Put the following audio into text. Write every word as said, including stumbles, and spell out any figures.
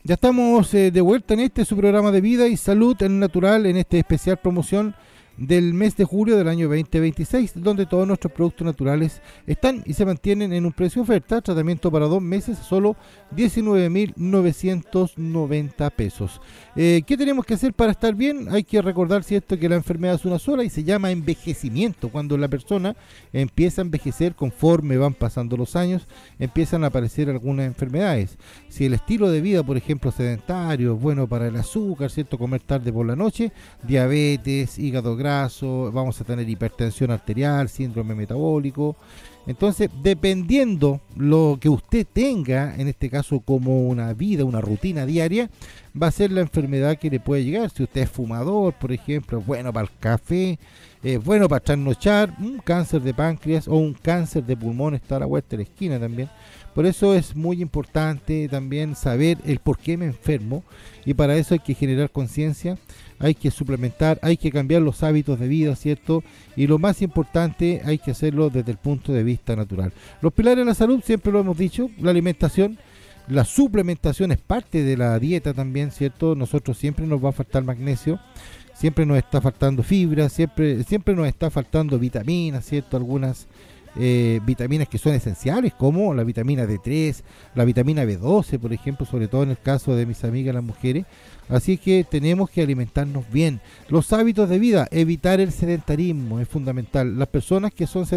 Ya estamos eh, de vuelta en este su programa de vida y salud en natural, en este especial promoción del mes de julio del año veinte veintiséis, donde todos nuestros productos naturales están y se mantienen en un precio de oferta. Tratamiento para dos meses, solo diecinueve mil novecientos noventa pesos. Eh, ¿Qué tenemos que hacer para estar bien? Hay que recordar, ¿cierto?, que la enfermedad es una sola y se llama envejecimiento. Cuando la persona empieza a envejecer, conforme van pasando los años, empiezan a aparecer algunas enfermedades. Si el estilo de vida, por ejemplo, sedentario, es bueno para el azúcar, ¿cierto?, comer tarde por la noche, diabetes, hígado graso, vamos a tener hipertensión arterial, síndrome metabólico. Entonces, dependiendo lo que usted tenga, en este caso como una vida, una rutina diaria, va a ser la enfermedad que le puede llegar. Si usted es fumador, por ejemplo, es bueno para el café, es bueno para trasnochar, un cáncer de páncreas o un cáncer de pulmón está a la vuelta de la esquina también. Por eso es muy importante también saber el por qué me enfermo, y para eso hay que generar conciencia, hay que suplementar, hay que cambiar los hábitos de vida, ¿cierto? Y lo más importante, hay que hacerlo desde el punto de vista natural. Los pilares de la salud, siempre lo hemos dicho, la alimentación, la suplementación es parte de la dieta también, ¿cierto? Nosotros siempre nos va a faltar magnesio, siempre nos está faltando fibra, siempre, siempre nos está faltando vitaminas, ¿cierto? Algunas Eh, vitaminas que son esenciales, como la vitamina D tres, la vitamina B doce, por ejemplo, sobre todo en el caso de mis amigas las mujeres. Así que tenemos que alimentarnos bien. Los hábitos de vida, evitar el sedentarismo es fundamental. Las personas que son